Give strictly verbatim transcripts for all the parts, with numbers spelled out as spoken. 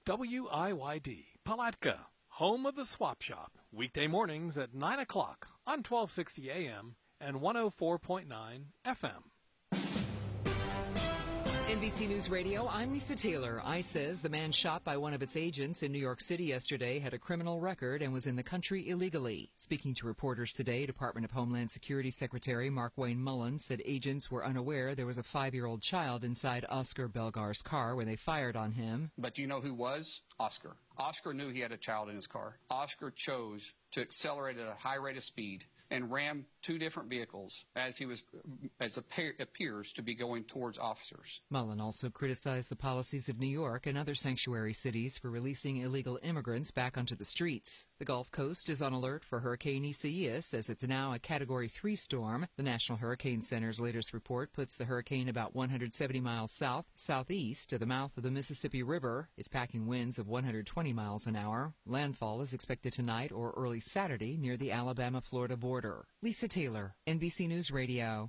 W I Y D, Palatka, home of the Swap Shop. Weekday mornings at nine o'clock on twelve sixty A M and one oh four point nine F M. N B C News Radio, I'm Lisa Taylor. ICE says the man shot by one of its agents in New York City yesterday had a criminal record and was in the country illegally. Speaking to reporters today, Department of Homeland Security Secretary Markwayne Mullins said agents were unaware there was a five-year-old child inside Oscar Belgar's car when they fired on him. But do you know who was? Oscar. Oscar knew he had a child in his car. Oscar chose to accelerate at a high rate of speed and ram two different vehicles as he was, as appear, appears to be going towards officers. Mullen also criticized the policies of New York and other sanctuary cities for releasing illegal immigrants back onto the streets. The Gulf Coast is on alert for Hurricane Isaias as it's now a Category three storm. The National Hurricane Center's latest report puts the hurricane about one hundred seventy miles south, southeast to the mouth of the Mississippi River. It's packing winds of one hundred twenty miles an hour. Landfall is expected tonight or early Saturday near the Alabama-Florida border. Lisa Taylor, N B C News Radio.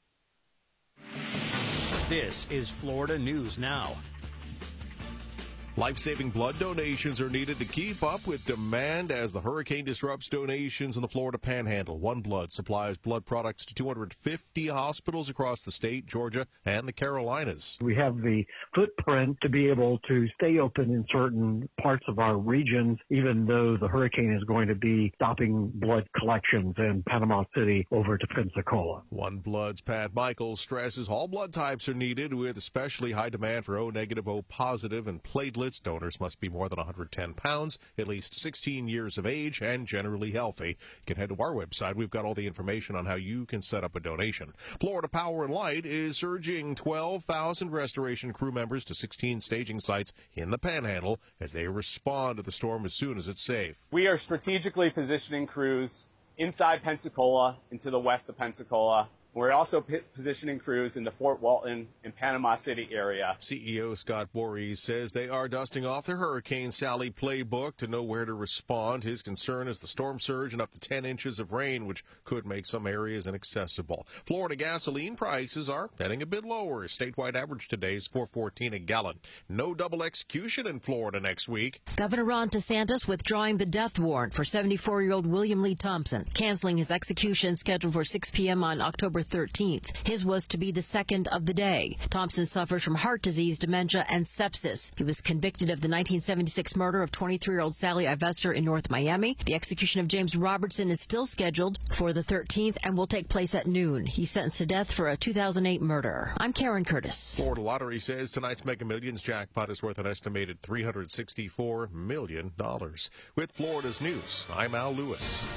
This is Florida News Now. Life-saving blood donations are needed to keep up with demand as the hurricane disrupts donations in the Florida Panhandle. One Blood supplies blood products to two hundred fifty hospitals across the state, Georgia, and the Carolinas. We have the footprint to be able to stay open in certain parts of our regions, even though the hurricane is going to be stopping blood collections in Panama City over to Pensacola. One Blood's Pat Michaels stresses all blood types are needed, with especially high demand for O negative, O positive, and platelets. Donors must be more than one hundred ten pounds, at least sixteen years of age, and generally healthy. You can head to our website. We've got all the information on how you can set up a donation. Florida Power and Light is urging twelve thousand restoration crew members to sixteen staging sites in the Panhandle as they respond to the storm as soon as it's safe. We are strategically positioning crews inside Pensacola and to the west of Pensacola. We're also p- positioning crews in the Fort Walton and Panama City area. C E O Scott Voorhees says they are dusting off their Hurricane Sally playbook to know where to respond. His concern is the storm surge and up to ten inches of rain, which could make some areas inaccessible. Florida gasoline prices are heading a bit lower. Statewide average today is four fourteen a gallon. No double execution in Florida next week. Governor Ron DeSantis withdrawing the death warrant for seventy-four-year-old William Lee Thompson, canceling his execution scheduled for six p.m. on October thirteenth. His was to be the second of the day. Thompson suffers from heart disease, dementia, and sepsis. He was convicted of the nineteen seventy-six murder of twenty-three-year-old Sally Ivester in North Miami. The execution of James Robertson is still scheduled for the thirteenth and will take place at noon. He's sentenced to death for a two thousand eight murder. I'm Karen Curtis. Florida Lottery says tonight's Mega Millions jackpot is worth an estimated three hundred sixty-four million dollars. With Florida's news, I'm Al Lewis.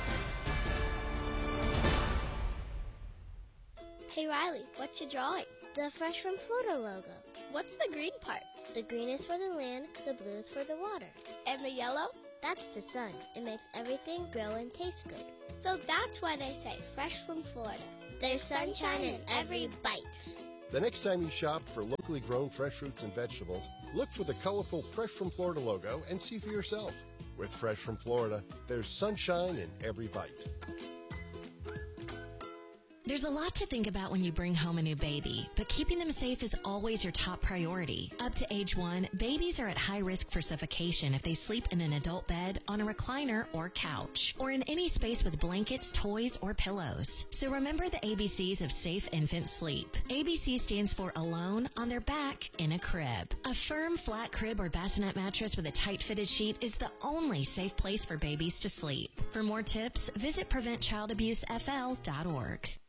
Hey Riley, what's your drawing? The Fresh from Florida logo. What's the green part? The green is for the land, the blue is for the water. And the yellow? That's the sun. It makes everything grow and taste good. So that's why they say Fresh from Florida. There's sunshine in every bite. The next time you shop for locally grown fresh fruits and vegetables, look for the colorful Fresh from Florida logo and see for yourself. With Fresh from Florida, there's sunshine in every bite. There's a lot to think about when you bring home a new baby, but keeping them safe is always your top priority. Up to age one, babies are at high risk for suffocation if they sleep in an adult bed, on a recliner or couch, or in any space with blankets, toys, or pillows. So remember the A B Cs of safe infant sleep. A B C stands for alone, on their back, in a crib. A firm, flat crib or bassinet mattress with a tight-fitted sheet is the only safe place for babies to sleep. For more tips, visit prevent child abuse f l dot org.